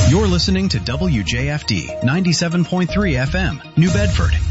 You're listening to WJFD 97.3 FM, New Bedford,